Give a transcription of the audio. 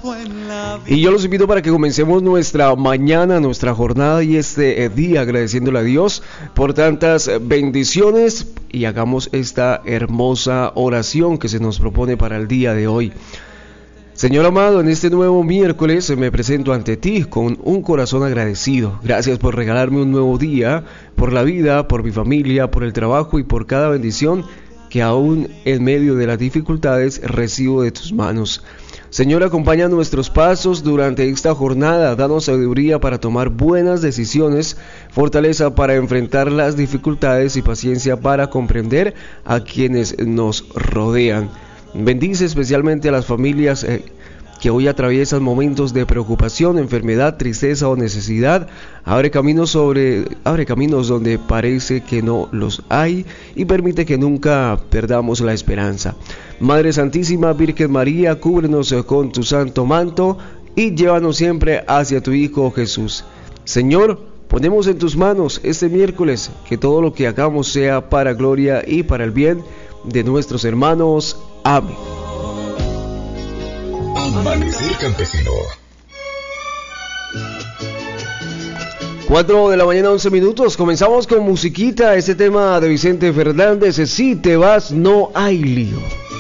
Y yo los invito para que comencemos nuestra mañana, nuestra jornada y este día agradeciéndole a Dios por tantas bendiciones y hagamos esta hermosa oración que se nos propone para el día de hoy. Señor amado, en este nuevo miércoles me presento ante ti con un corazón agradecido. Gracias por regalarme un nuevo día, por la vida, por mi familia, por el trabajo y por cada bendición que aún en medio de las dificultades recibo de tus manos. Señor, acompaña nuestros pasos durante esta jornada, danos sabiduría para tomar buenas decisiones, fortaleza para enfrentar las dificultades y paciencia para comprender a quienes nos rodean. Bendice especialmente a las familias que hoy atraviesan momentos de preocupación, enfermedad, tristeza o necesidad. Abre caminos donde parece que no los hay y permite que nunca perdamos la esperanza. Madre Santísima, Virgen María, cúbrenos con tu santo manto y llévanos siempre hacia tu Hijo Jesús. Señor, ponemos en tus manos este miércoles que todo lo que hagamos sea para gloria y para el bien de nuestros hermanos. Amén. Amanecer campesino. 4 de la mañana, 11 minutos. Comenzamos con musiquita. Este tema de Vicente Fernández. Si te vas, no hay lío.